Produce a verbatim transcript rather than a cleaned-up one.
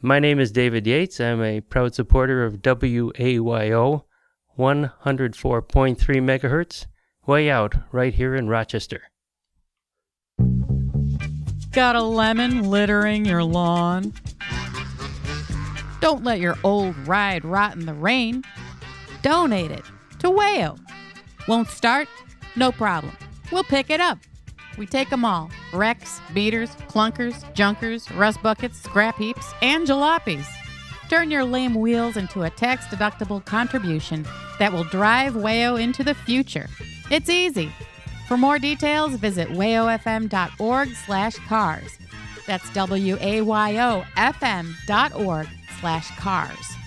My name is David Yates. I'm a proud supporter of W A Y O, one oh four point three megahertz, way out right here in Rochester. Got a lemon littering your lawn? Don't let your old ride rot in the rain. Donate it to Wayo. Won't start? No problem. We'll pick it up. We take them all. Wrecks, beaters, clunkers, junkers, rust buckets, scrap heaps, and jalopies. Turn your lame wheels into a tax-deductible contribution that will drive Wayo into the future. It's easy. For more details, visit wayofm.org slash cars. That's W A Y O F M dot org slash cars.